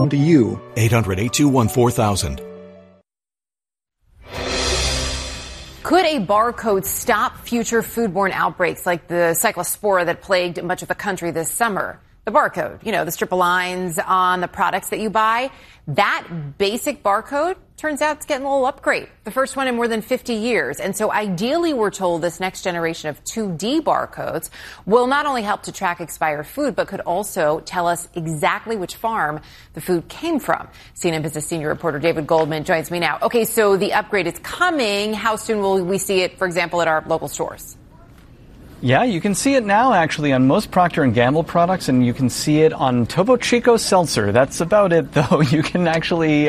phone to you. 800-821-4000. Could a barcode stop future foodborne outbreaks like the cyclospora that plagued much of the country this summer? The barcode, the strip of lines on the products that you buy, that basic barcode turns out it's getting a little upgrade. The first one in more than 50 years. And so ideally, we're told this next generation of 2D barcodes will not only help to track expired food, but could also tell us exactly which farm the food came from. CNN Business senior reporter David Goldman joins me now. Okay, so the upgrade is coming. How soon will we see it, for example, at our local stores? Yeah, you can see it now, actually, on most Procter & Gamble products, and you can see it on Topo Chico Seltzer. That's about it, though. You can actually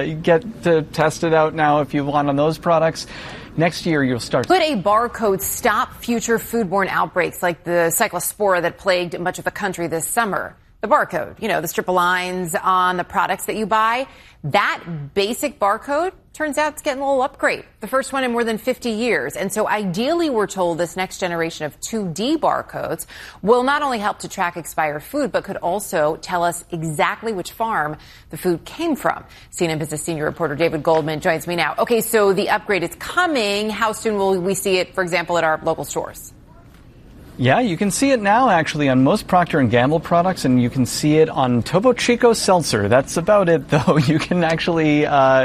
get to test it out now if you want on those products. Next year, you'll start. Could a barcode stop future foodborne outbreaks like the cyclospora that plagued much of the country this summer? The barcode, the strip of lines on the products that you buy, that basic barcode turns out it's getting a little upgrade. The first one in more than 50 years. And so ideally, we're told this next generation of 2D barcodes will not only help to track expired food, but could also tell us exactly which farm the food came from. CNN Business senior reporter David Goldman joins me now. Okay, so the upgrade is coming. How soon will we see it, for example, at our local stores? Yeah, you can see it now, actually, on most Procter & Gamble products, and you can see it on Topo Chico Seltzer. That's about it, though. You can actually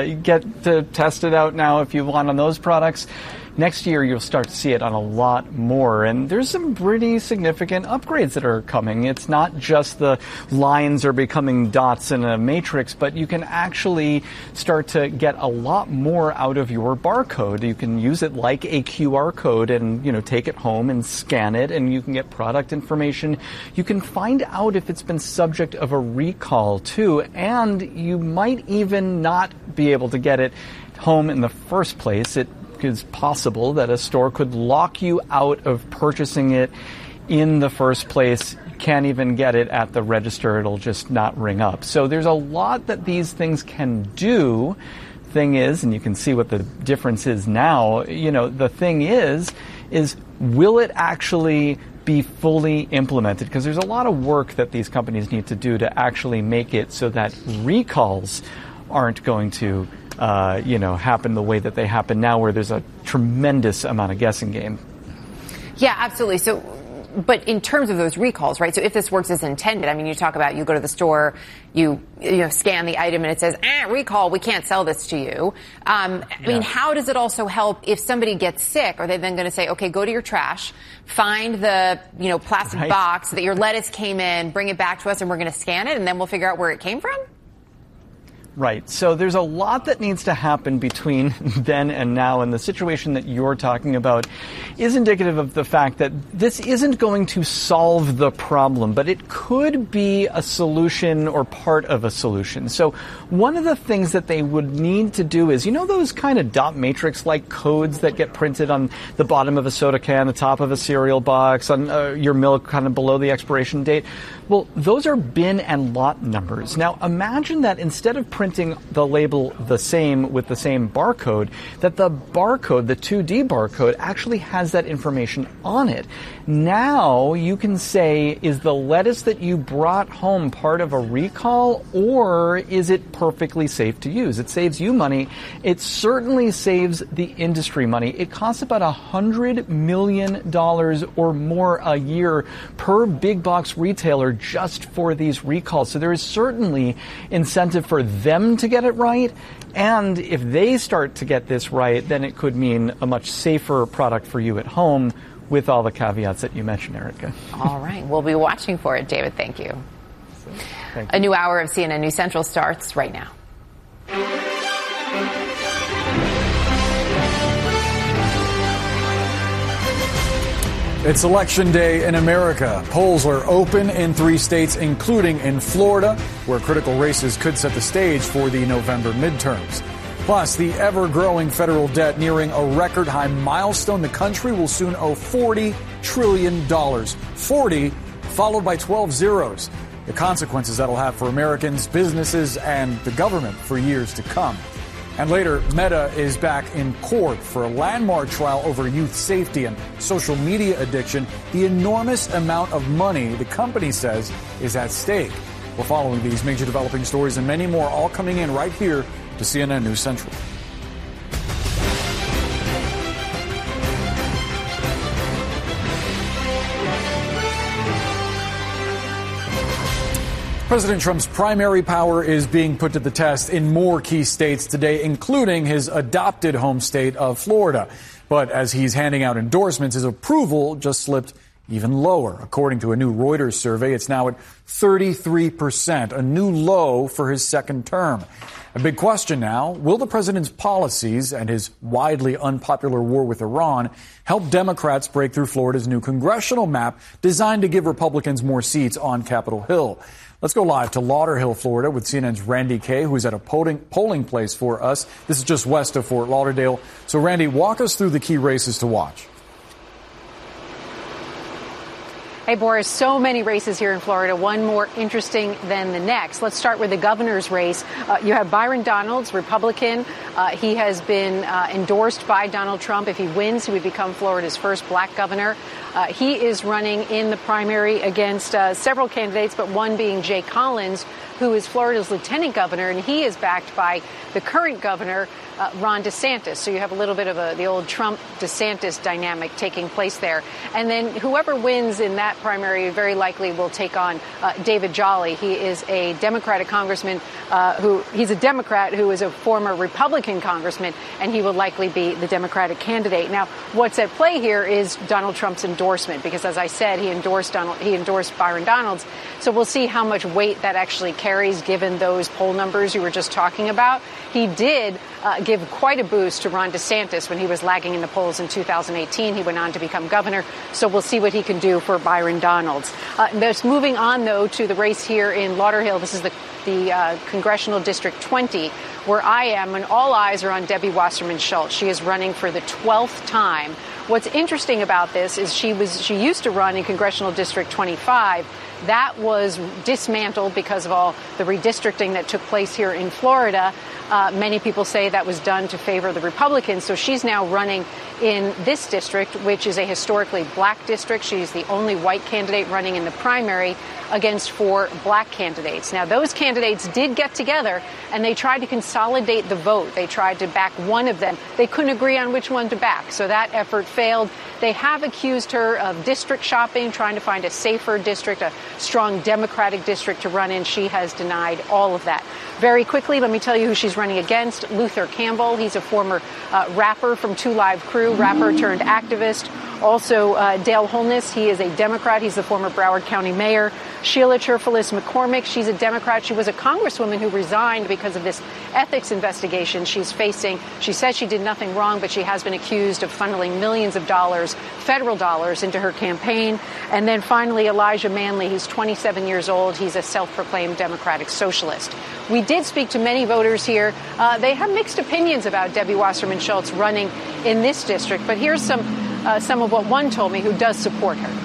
get to test it out now if you want on those products. Next year, you'll start to see it on a lot more, and there's some pretty significant upgrades that are coming. It's not just the lines are becoming dots in a matrix, but you can actually start to get a lot more out of your barcode. You can use it like a QR code and, take it home and scan it, and you can get product information. You can find out if it's been subject of a recall, too, and you might even not be able to get it home in the first place. It is possible that a store could lock you out of purchasing it in the first place. You can't even get it at the register. It'll just not ring up. So there's a lot that these things can do. Thing is, and you can see what the difference is now, the thing is will it actually be fully implemented? Because there's a lot of work that these companies need to do to actually make it so that recalls aren't going to happen the way that they happen now, where there's a tremendous amount of guessing game. Yeah, absolutely. So, but in terms of those recalls, right? So if this works as intended, you talk about you go to the store, you scan the item and it says, recall, we can't sell this to you. How does it also help if somebody gets sick? Are they then going to say, okay, go to your trash, find the, plastic box that your lettuce came in, bring it back to us and we're going to scan it and then we'll figure out where it came from? Right. So there's a lot that needs to happen between then and now, and the situation that you're talking about is indicative of the fact that this isn't going to solve the problem, but it could be a solution or part of a solution. So one of the things that they would need to do is, those kind of dot matrix-like codes that get printed on the bottom of a soda can, the top of a cereal box, on your milk kind of below the expiration date? Well, those are bin and lot numbers. Now, imagine that instead of printing the label the same with the same barcode, that the barcode, the 2D barcode, actually has that information on it. Now you can say, is the lettuce that you brought home part of a recall, or is it perfectly safe to use? It saves you money. It certainly saves the industry money. It costs about $100 million or more a year per big box retailer just for these recalls. So there is certainly incentive for them to get it right. And if they start to get this right, then it could mean a much safer product for you at home, with all the caveats that you mentioned, Erica. All right. We'll be watching for it, David. Thank you. Thank you. A new hour of CNN News Central starts right now. It's Election Day in America. Polls are open in 3 states, including in Florida, where critical races could set the stage for the November midterms. Plus, the ever-growing federal debt nearing a record-high milestone. The country will soon owe $40 trillion. 40 followed by 12 zeros. The consequences that'll have for Americans, businesses, and the government for years to come. And later, Meta is back in court for a landmark trial over youth safety and social media addiction. The enormous amount of money the company says is at stake. We're following these major developing stories and many more, all coming in right here to CNN News Central. President Trump's primary power is being put to the test in more key states today, including his adopted home state of Florida. But as he's handing out endorsements, his approval just slipped even lower. According to a new Reuters survey, it's now at 33%, a new low for his second term. A big question now, will the president's policies and his widely unpopular war with Iran help Democrats break through Florida's new congressional map designed to give Republicans more seats on Capitol Hill? Let's go live to Lauderhill, Florida, with CNN's Randy Kay, who's at a polling place for us. This is just west of Fort Lauderdale. So, Randy, walk us through the key races to watch. Hey, Boris, so many races here in Florida, one more interesting than the next. Let's start with the governor's race. You have Byron Donalds, Republican. He has been endorsed by Donald Trump. If he wins, he would become Florida's first black governor. He is running in the primary against several candidates, but one being Jay Collins, who is Florida's lieutenant governor, and he is backed by the current governor, Ron DeSantis. So you have a little bit of the old Trump-DeSantis dynamic taking place there. And then whoever wins in that primary very likely will take on David Jolly. He is a Democratic congressman he's a Democrat who is a former Republican congressman, and he will likely be the Democratic candidate. Now, what's at play here is Donald Trump's endorsement, because as I said, he endorsed Byron Donalds. So we'll see how much weight that actually carries given those poll numbers you were just talking about. He did give quite a boost to Ron DeSantis when he was lagging in the polls in 2018. He went on to become governor. So we'll see what he can do for Byron Donalds. Just moving on, though, to the race here in Lauderhill. This is the Congressional District 20, where I am, and all eyes are on Debbie Wasserman Schultz. She is running for the 12th time. What's interesting about this is she used to run in Congressional District 25. That was dismantled because of all the redistricting that took place here in Florida. Many people say that was done to favor the Republicans. So she's now running in this district, which is a historically black district. She's the only white candidate running in the primary against 4 black candidates. Now, those candidates did get together and they tried to consolidate the vote. They tried to back one of them. They couldn't agree on which one to back. So that effort failed. They have accused her of district shopping, trying to find a safer district, a strong Democratic district to run in. She has denied all of that. Very quickly, let me tell you who she's running against. Luther Campbell. He's a former rapper from 2 Live Crew, rapper turned activist. Also, Dale Holness, he is a Democrat. He's the former Broward County mayor. Sheila Cherfilis McCormick, she's a Democrat. She was a congresswoman who resigned because of this ethics investigation she's facing. She says she did nothing wrong, but she has been accused of funneling millions of dollars, federal dollars, into her campaign. And then finally, Elijah Manley. He's 27 years old. He's a self-proclaimed Democratic socialist. We did speak to many voters here. They have mixed opinions about Debbie Wasserman Schultz running in this district. But here's some of what one told me who does support her.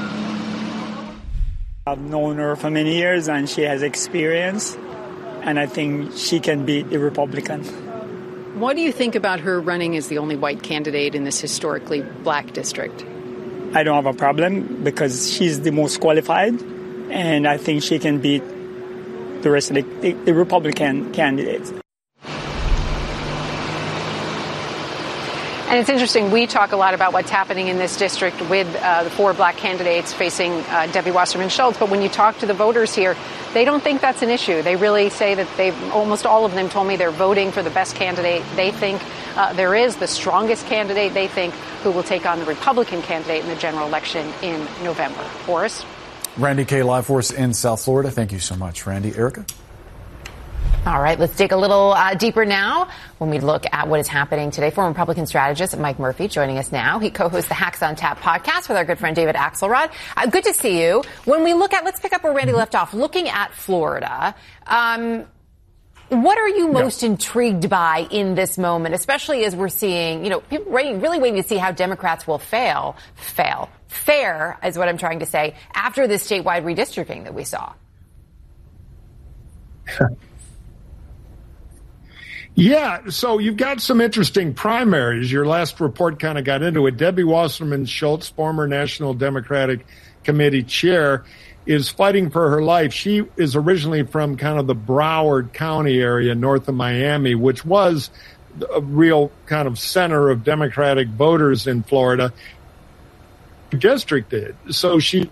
I've known her for many years, and she has experience, and I think she can beat the Republican. What do you think about her running as the only white candidate in this historically black district? I don't have a problem because she's the most qualified, and I think she can beat the rest of the Republican candidates. And it's interesting, we talk a lot about what's happening in this district with the 4 black candidates facing Debbie Wasserman Schultz. But when you talk to the voters here, they don't think that's an issue. They really say that almost all of them told me they're voting for the best candidate they think there is, the strongest candidate they think, who will take on the Republican candidate in the general election in November. Boris? Randy Kay, live for us in South Florida. Thank you so much, Randy. Erica? All right, let's dig a little deeper now when we look at what is happening today. Former Republican strategist Mike Murphy joining us now. He co-hosts the Hacks on Tap podcast with our good friend David Axelrod. Good to see you. When we look at, let's pick up where Randy left off, looking at Florida. What are you most intrigued by in this moment, especially as we're seeing, people really waiting to see how Democrats will fail, fare is what I'm trying to say, after this statewide redistricting that we saw? Yeah, so you've got some interesting primaries. Your last report kind of got into it. Debbie Wasserman Schultz, former National Democratic Committee chair, is fighting for her life. She is originally from kind of the Broward County area north of Miami, which was a real kind of center of Democratic voters in Florida. District did. So she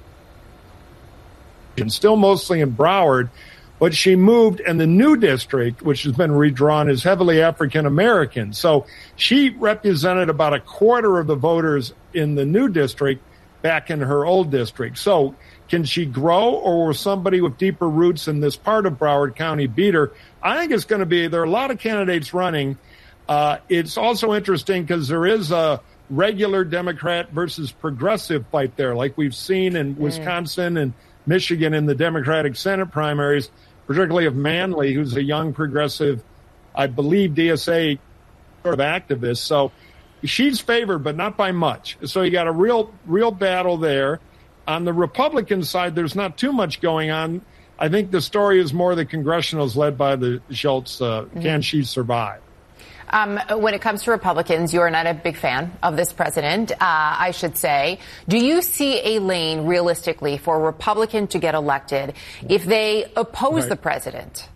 still mostly in Broward, but she moved, and the new district, which has been redrawn, is heavily African American. So she represented about a quarter of the voters in the new district back in her old district. So can she grow, or will somebody with deeper roots in this part of Broward County beat her? I think it's going to be, there are a lot of candidates running. It's also interesting because there is a regular Democrat versus progressive fight there, like we've seen in Wisconsin and Michigan in the Democratic Senate primaries, particularly of Manley, who's a young progressive, I believe, DSA sort of activist. So she's favored, but not by much. So you got a real battle there. On the Republican side, there's not too much going on. I think the story is more the congressionals led by the Schultz. Can she survive? When it comes to Republicans, you are not a big fan of this president, I should say. Do you see a lane realistically for a Republican to get elected if they oppose the president?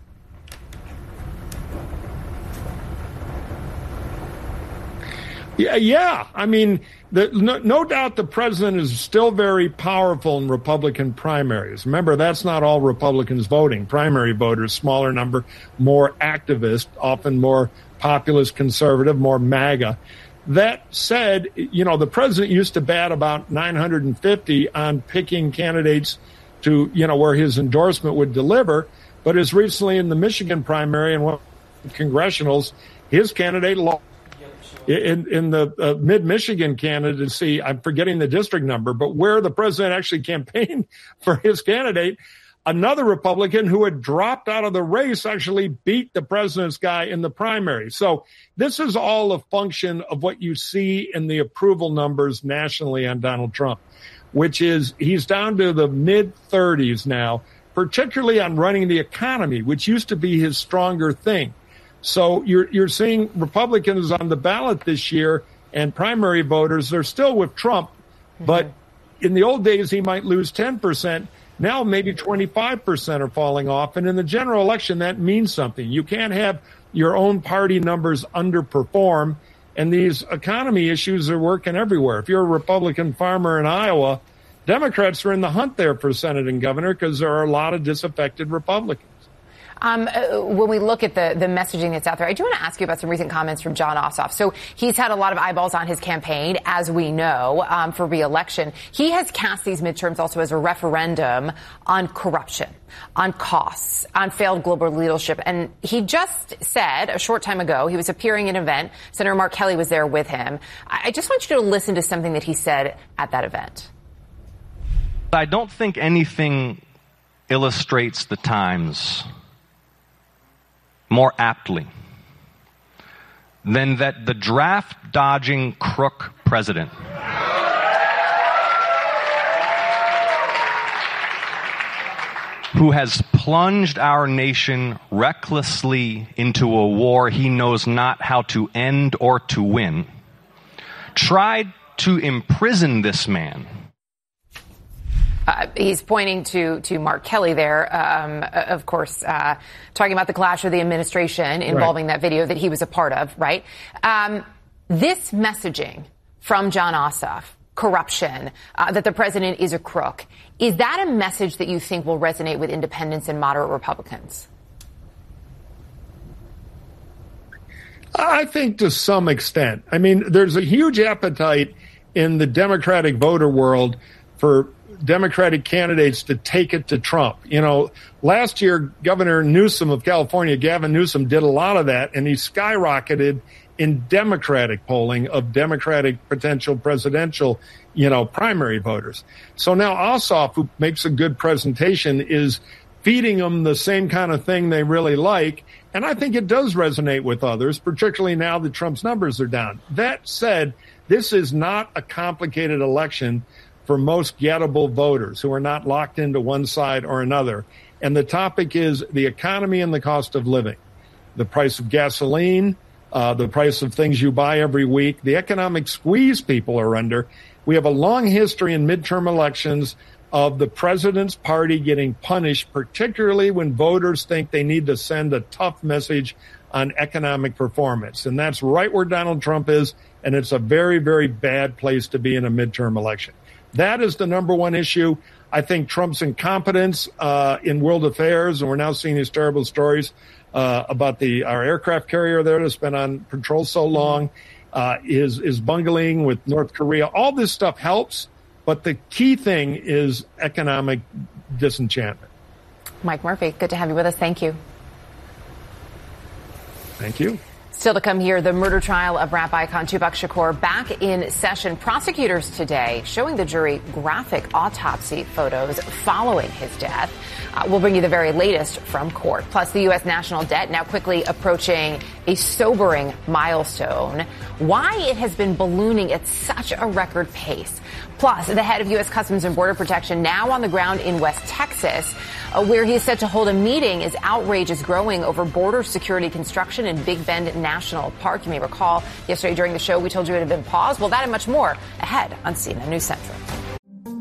Yeah. I mean, no doubt the president is still very powerful in Republican primaries. Remember, that's not all Republicans voting. Primary voters, smaller number, more activist, often more populist conservative, more MAGA. That said, the president used to bat about 950 on picking candidates to, where his endorsement would deliver. But as recently in the Michigan primary and one of the congressionals, his candidate lost. In the mid-Michigan candidacy, I'm forgetting the district number, but where the president actually campaigned for his candidate, another Republican who had dropped out of the race actually beat the president's guy in the primary. So this is all a function of what you see in the approval numbers nationally on Donald Trump, which is he's down to the mid-30s now, particularly on running the economy, which used to be his stronger thing. So you're seeing Republicans on the ballot this year and primary voters, they're still with Trump, but in the old days he might lose 10%. Now maybe 25% are falling off. And in the general election, that means something. You can't have your own party numbers underperform. And these economy issues are working everywhere. If you're a Republican farmer in Iowa, Democrats are in the hunt there for Senate and governor because there are a lot of disaffected Republicans. When we look at the messaging that's out there, I do want to ask you about some recent comments from Jon Ossoff. So he's had a lot of eyeballs on his campaign, as we know, for re-election. He has cast these midterms also as a referendum on corruption, on costs, on failed global leadership. And he just said a short time ago, he was appearing at an event. Senator Mark Kelly was there with him. I just want you to listen to something that he said at that event. I don't think anything illustrates the times more aptly than that the draft-dodging crook president who has plunged our nation recklessly into a war he knows not how to end or to win, tried to imprison this man. He's pointing to Mark Kelly there, of course, talking about the clash of the administration involving that video that he was a part of, right? This messaging from Jon Ossoff, corruption, that the president is a crook, is that a message that you think will resonate with independents and moderate Republicans? I think to some extent. I mean, there's a huge appetite in the Democratic voter world for Democratic candidates to take it to Trump. Last year, Governor Newsom of California, Gavin Newsom, did a lot of that, and he skyrocketed in Democratic polling of Democratic potential presidential, primary voters. So now Ossoff, who makes a good presentation, is feeding them the same kind of thing they really like. And I think it does resonate with others, particularly now that Trump's numbers are down. That said, this is not a complicated election for most gettable voters who are not locked into one side or another. And the topic is the economy and the cost of living, the price of gasoline, the price of things you buy every week, the economic squeeze people are under. We have a long history in midterm elections of the president's party getting punished, particularly when voters think they need to send a tough message on economic performance. And that's right where Donald Trump is, and it's a very, very bad place to be in a midterm election. That is the number one issue. I think Trump's incompetence in world affairs, and we're now seeing these terrible stories about our aircraft carrier there that's been on patrol so long, is bungling with North Korea. All this stuff helps, but the key thing is economic disenchantment. Mike Murphy, good to have you with us. Thank you. Thank you. Still to come here, the murder trial of rap icon Tupac Shakur back in session. Prosecutors today showing the jury graphic autopsy photos following his death. We'll bring you the very latest from court. Plus, the U.S. national debt now quickly approaching a sobering milestone. Why it has been ballooning at such a record pace. Plus, the head of U.S. Customs and Border Protection now on the ground in West Texas, where he is set to hold a meeting as outrage is growing over border security construction in Big Bend National Park. You may recall yesterday during the show we told you it had been paused. Well, that and much more ahead on CNN News Central.